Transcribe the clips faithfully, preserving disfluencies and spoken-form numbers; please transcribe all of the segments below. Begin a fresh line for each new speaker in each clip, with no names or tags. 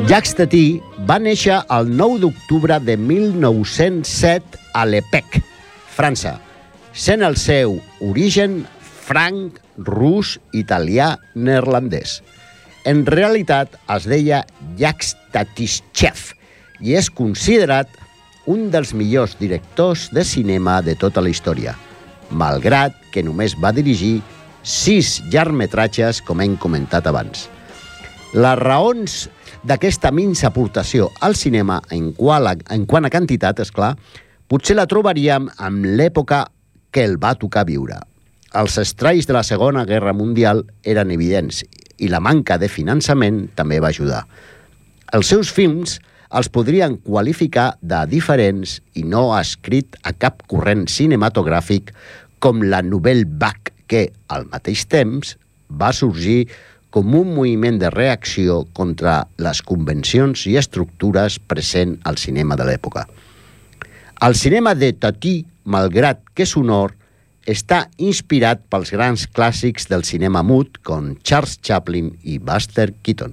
Jacques Tati va néixer el nou d'octubre de mil nou-cents set a Le Pec, França, sent el seu origen franc, rus, italià, neerlandès. En realitat es deia Jacques Tatiscev i és considerat un dels millors directors de cinema de tota la història, malgrat que només va dirigir sis llargmetratges, com hem comentat abans. Les raons d'aquesta minsa aportació al cinema en quant a, en quant a quantitat, és clar, potser la trobaríem en l'època que el va tocar viure. Els estralls de la Segona Guerra Mundial eren evidents i la manca de finançament també va ajudar. Els seus films els podrien qualificar de diferents i no adscrit a cap corrent cinematogràfic com la Nouvelle Vague, que, al mateix temps, va sorgir com un moviment de reacció contra les convencions i estructures present al cinema de l'època. El cinema de Tati, malgrat que sonor, està inspirat pels grans clàssics del cinema mut com Charles Chaplin i Buster Keaton.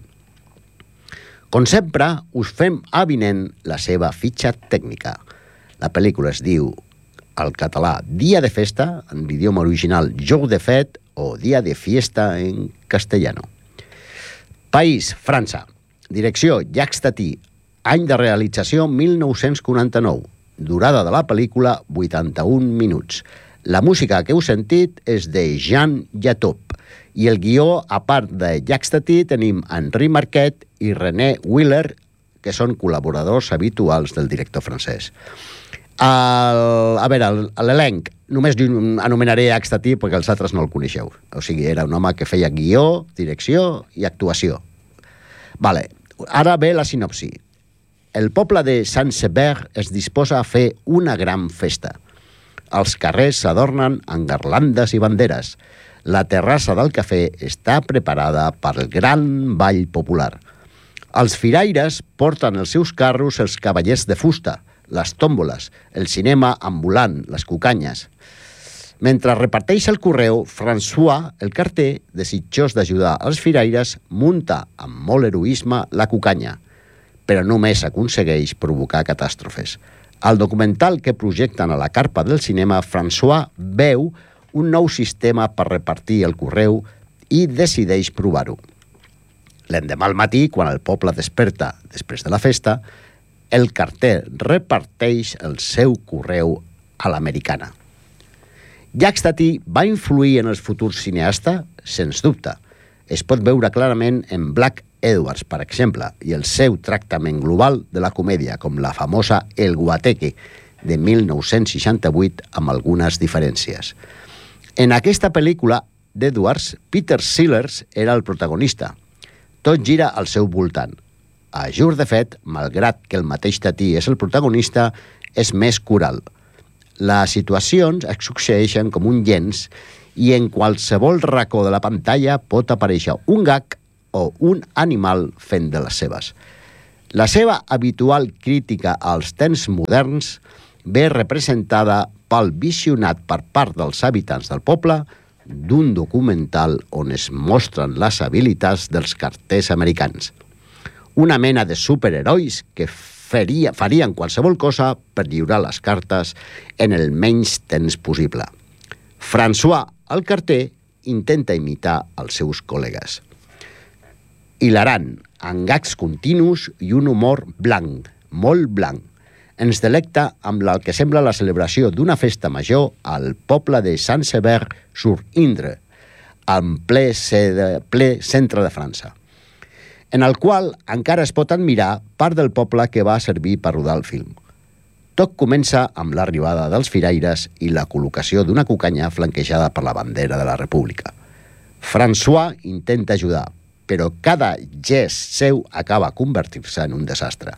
Com sempre, us fem avinent la seva fitxa tècnica. La pel·lícula es diu, al català, Dia de Festa, en l'idioma original Jour de Fête, o Dia de Fiesta en castellano. País, França. Direcció, Jacques Tati. Any de realització, mil nou-cents quaranta-nou. Durada de la pel·lícula, vuitanta-un minuts. La música que heu sentit és de Jean Yatop. I el guió, a part de Jacques Tati, tenim Henri Marquet i René Wheeler, que són col·laboradors habituals del director francès. El, a veure, l'elenc, només anomenaré Jacques Tati perquè els altres no el coneixeu. O sigui, era un home que feia guió, direcció i actuació. Vale. Ara ve la sinopsi. El poble de Saint-Sever es disposa a fer una gran festa. Els carrers s'adornen amb garlandes i banderes. La terrassa del cafè està preparada per al gran ball popular. Els firaires porten els seus carros els cavallers de fusta, les tòmboles, el cinema ambulant, les cucanyes. Mentre reparteix el correu, François, el carter, desitjós d'ajudar els firaires, munta amb molt heroisme la cucanya, però només aconsegueix provocar catàstrofes. Al documental que projecten a la carpa del cinema, François veu un nou sistema per repartir el correu i decideix provar-ho. L'endemà al matí, quan el poble desperta després de la festa, el carter reparteix el seu correu a l'americana. Jacques Tati va influir en els futurs cineastes? Sens dubte. Es pot veure clarament en Black Edwards, per exemple, i el seu tractament global de la comèdia, com la famosa El Guateque, de mil nou-cents seixanta-vuit, amb algunes diferències. En aquesta pel·lícula d'Edwards, Peter Sellers era el protagonista. Tot gira al seu voltant. A Jour de Fête, malgrat que el mateix Tati és el protagonista, és més coral. Les situacions es succeeixen com un llenç i en qualsevol racó de la pantalla pot aparèixer un gag o un animal fent de les seves. La seva habitual crítica als temps moderns ve representada pel visionat per part dels habitants del poble d'un documental on es mostren les habilitats dels carters americans. Una mena de superherois que faria, farien qualsevol cosa per lliurar les cartes en el menys temps possible. François, el carter, intenta imitar els seus col·legues. Hilarant, amb gags continus i un humor blanc, molt blanc. Ens delecta amb el que sembla la celebració d'una festa major al poble de Saint-Sever-sur-Indre, en ple, ple centre de França, en el qual encara es pot admirar part del poble que va servir per rodar el film. Tot comença amb l'arribada dels firaires i la col·locació d'una cucanya flanquejada per la bandera de la República. François intenta ajudar, però cada gest seu acaba convertir-se en un desastre.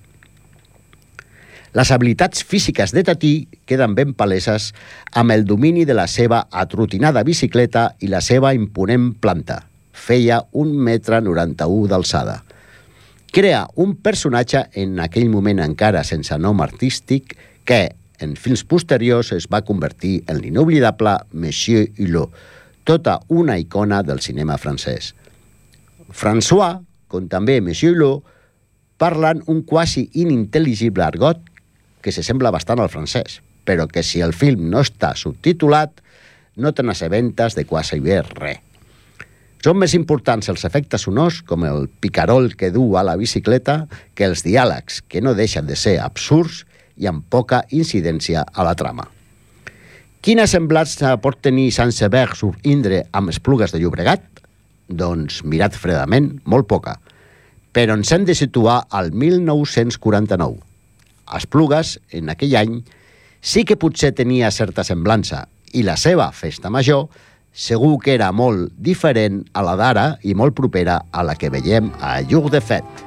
Les habilitats físiques de Tati queden ben paleses amb el domini de la seva atrotinada bicicleta i la seva imponent planta. Feia un metre noranta-u d'alçada. Crea un personatge en aquell moment encara sense nom artístic que, en films posteriors, es va convertir en l'inoblidable Monsieur Hulot, tota una icona del cinema francès. François, com també Monsieur Hulot, parlen un quasi inintel·ligible argot que s'assembla bastant al francès, però que si el film no està subtitulat no te n'assabentes de quasi bé res. Són més importants els efectes sonors, com el picarol que du a la bicicleta, que els diàlegs, que no deixen de ser absurds i amb poca incidència a la trama. Quina semblança pot tenir Saint-Sever-sur-Indre amb Esplugues de Llobregat? Doncs, mirat fredament, molt poca. Però ens hem de situar al mil nou-cents quaranta-nou. Esplugues, en aquell any, sí que potser tenia certa semblança, i la seva festa major segur que era molt diferent a la d'ara i molt propera a la que veiem a Jour de Fête.